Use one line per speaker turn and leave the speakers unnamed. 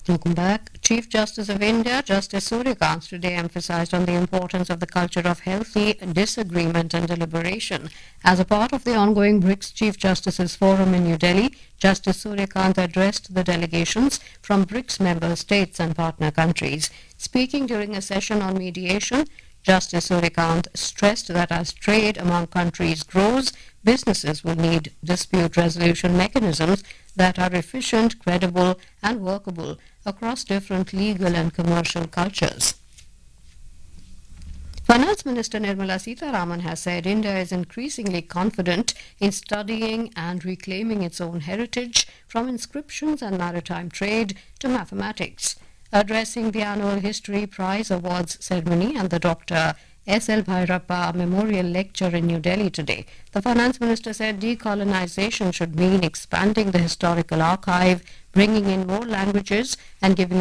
Welcome back. Chief Justice of India, Justice Suryakant, today emphasized on the importance of the culture of healthy disagreement and deliberation. As a part of the ongoing BRICS Chief Justices Forum in New Delhi, Justice Suryakant addressed the delegations from BRICS member states and partner countries. Speaking during a session on mediation, Justice Suryakant stressed that as trade among countries grows, businesses will need dispute resolution mechanisms that are efficient, credible, and workable across different legal and commercial cultures. Finance Minister Nirmala Sitharaman has said India is increasingly confident in studying and reclaiming its own heritage, from inscriptions and maritime trade to mathematics. Addressing the annual History Prize Awards ceremony and the Dr. S.L. Bhairappa Memorial Lecture in New Delhi today, the Finance Minister said decolonization should mean expanding the historical archive, bringing in more languages and giving